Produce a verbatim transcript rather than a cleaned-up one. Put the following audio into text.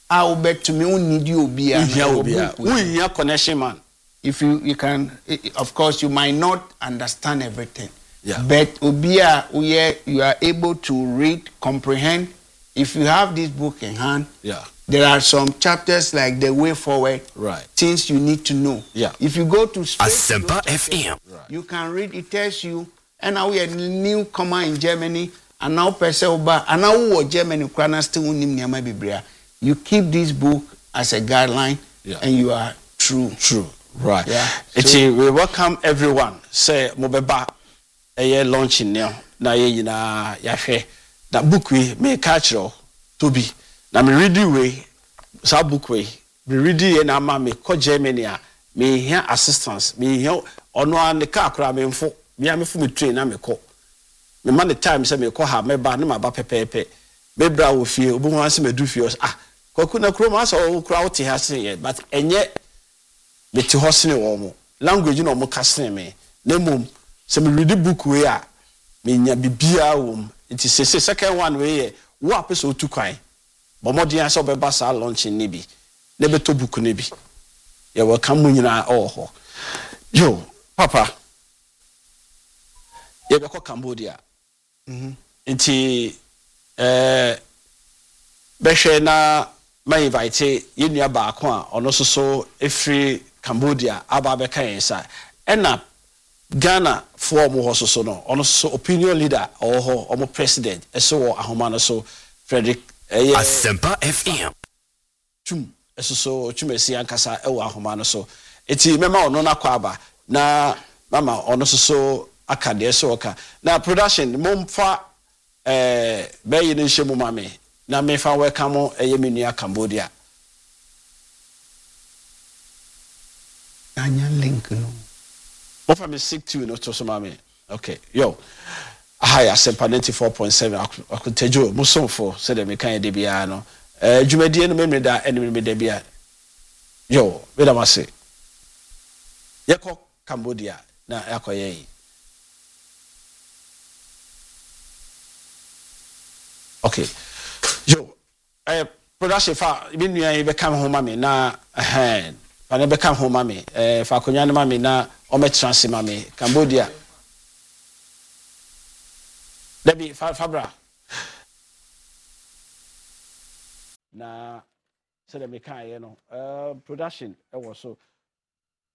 I'll bet to me who need you be a who connection man. If you you can, of course, you might not understand everything. Yeah. But Obia, you are able to read, comprehend. If you have this book in hand, yeah, there are some chapters like the way forward, right? Things you need to know. Yeah. If you go to Asempa F M, right, you can read. It tells you. And now we are newcomer in Germany, and now Perselba, and now we are Germany. Ukraine still unim niama biblia. You keep this book as a guideline, yeah, and you are true. True. Right. Yeah. So, we welcome everyone. Say Mobeba a launching now. Na ye na yahwe. That book we may catch to be. Na me read way. Sa book we. Me read ye na ma me ko Germany a me hear assistance. Me hear ono an the car kra me mfo. Me am fu me train na me ko. Me man the time say me ko ha me ba na ma ba pepepe. Me bra wo fie obo wan se me du fie ah. Kwaku na kro ma so kra wo te ha se ye but enye me ti hosene wo mo language no mo kasene me na mom se me read book we a me nya bibia wo it is say second one we wo apeso tu kwan bo modern so be ba sa launch ni bi na be to book ni bi ye welcome mu nyina oh ho yo papa ye be ko Cambodia mhm nti eh be hwe na my invite ye nua ba ko a ono so so efri Cambodia aba be kan sa ena Ghana for mo so so no ono so opinion leader or ho omo president eso wo ahoma no so Frederick eh Asempa F M tum eso so tumesi ankasa e wo ahoma no so eti mema ono na kwa aba na mama ono so so akade so oka na production momfa eh be yi ne nhemu mame na me fa welcome eye menua Cambodia anya link no what am I sick to no to some mame okay yo hi Asempa ninety-four point seven akuntejo musonfo said me kan de bia no eh dwumadie no memre da eneme me da bia yo we da mase yeko Cambodia na yakoye okay yo eh production fa bi nua yi be kam ho mame na eh fa ne be kam ho mame eh fa konwa ne mame na o me transi mame Cambodia debi fa fabra na so de me kan ye no uh production e wo so